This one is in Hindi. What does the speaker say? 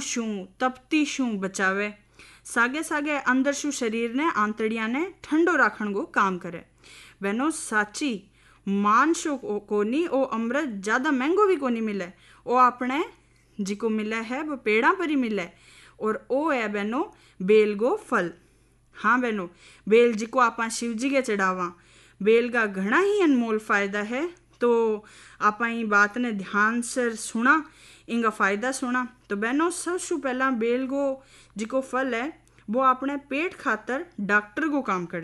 शू तपती शू बचावे। सागे सागे अंदर शू शरीर ने आंतड़िया ने ठंडो राखण को काम करे। बहनों साची मान शो कोनी ओ अमृत ज्यादा महंगो भी कोनी मिले, ओ अपने जिको मिले है वो पेड़ा पर ही मिले, और ओ है बहनों बेल गो फल। हाँ बहनों, बेल जिको आपा शिव जी के चढ़ावा, बेल का घना ही अनमोल फायदा है। तो आपा ई बात ने ध्यान से सुना, इनका फायदा सुना। तो बहनों सबसे पहला बेल गो जिको फल है वो अपने पेट खातर डॉक्टर को काम करे।